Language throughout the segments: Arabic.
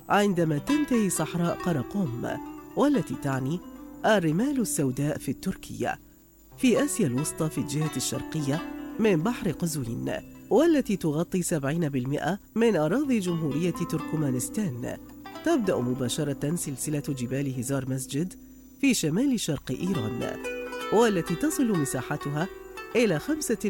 عندما تنتهي صحراء قراقوم، والتي تعني الرمال السوداء في التركية، في آسيا الوسطى في الجهة الشرقية من بحر قزوين، والتي تغطي 70% من أراضي جمهورية تركمانستان. تبدأ مباشرة سلسلة جبال هزار مسجد في شمال شرق إيران، والتي تصل مساحتها إلى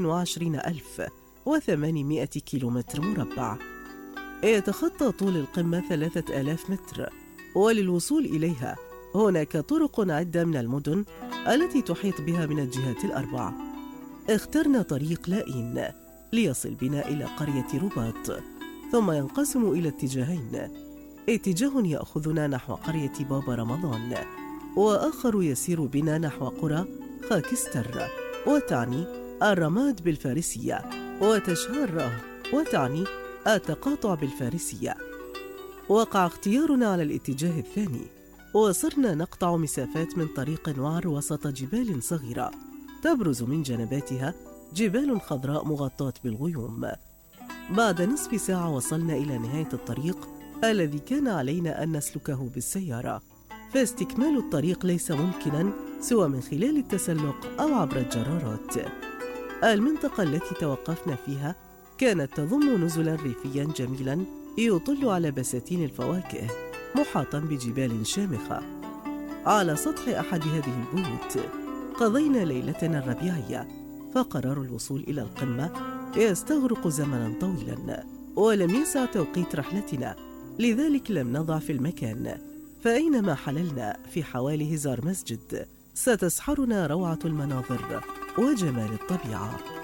25,800 كيلومتر مربع. يتخطى طول القمة 3000 متر، وللوصول إليها هناك طرق عدة من المدن التي تحيط بها من الجهات الأربع. اخترنا طريق لائين ليصل بنا إلى قرية رباط، ثم ينقسم إلى اتجاهين: اتجاه يأخذنا نحو قرية بابا رمضان، وآخر يسير بنا نحو قرى خاكستر، وتعني الرماد بالفارسية، وتشهر وتعني التقاطع بالفارسية. وقع اختيارنا على الاتجاه الثاني، وصرنا نقطع مسافات من طريق وعر وسط جبال صغيرة تبرز من جنباتها جبال خضراء مغطاة بالغيوم. بعد نصف ساعة وصلنا إلى نهاية الطريق الذي كان علينا أن نسلكه بالسيارة، فاستكمال الطريق ليس ممكناً سوى من خلال التسلق أو عبر الجرارات. المنطقة التي توقفنا فيها كانت تضم نزلاً ريفياً جميلاً يطل على بساتين الفواكه، محاطاً بجبال شامخة. على سطح أحد هذه البيوت قضينا ليلتنا الربيعية، فقرار الوصول إلى القمة يستغرق زمناً طويلاً، ولم يسع توقيت رحلتنا، لذلك لم نضع في المكان، فأينما حللنا في حوالي هزار مسجد ستسحرنا روعة المناظر وجمال الطبيعة.